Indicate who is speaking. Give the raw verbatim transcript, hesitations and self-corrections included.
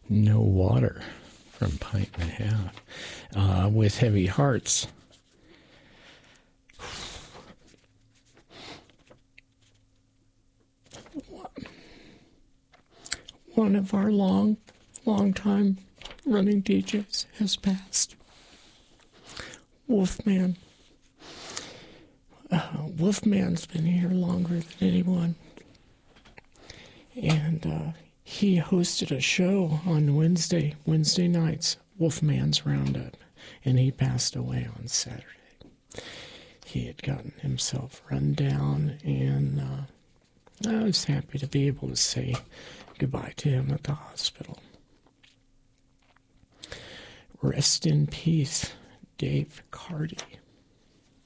Speaker 1: No Water from Pint and a Half. Uh, with Heavy Hearts. One of our long, long time running D Js has passed. Wolfman. Uh, Wolfman's been here longer than anyone. And uh, he hosted a show on Wednesday, Wednesday nights, Wolfman's Roundup, and he passed away on Saturday. He had gotten himself run down, and uh, I was happy to be able to say goodbye to him at the hospital. Rest in peace, Dave Carty.